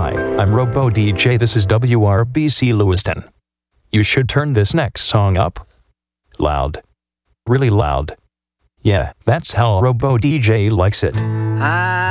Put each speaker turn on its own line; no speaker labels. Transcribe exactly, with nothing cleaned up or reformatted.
Hi, I'm Robo D J. This is W R B C Lewiston. You should turn this next song up. Loud. Really loud. Yeah, that's how Robo D J likes it.
I